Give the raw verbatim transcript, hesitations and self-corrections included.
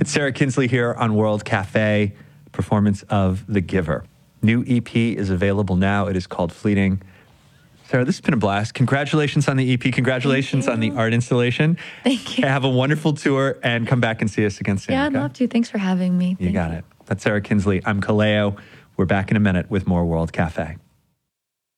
It's Sarah Kinsley here on World Cafe, performance of The Giver. New E P is available now. It is called Fleeting. Sarah, this has been a blast. Congratulations on the E P. Congratulations on the art installation. Thank you. Have a wonderful tour and come back and see us again soon. Yeah, I'd okay? love to. Thanks for having me. You Thank got it. That's Sarah Kinsley. I'm Kaleo. We're back in a minute with more World Cafe.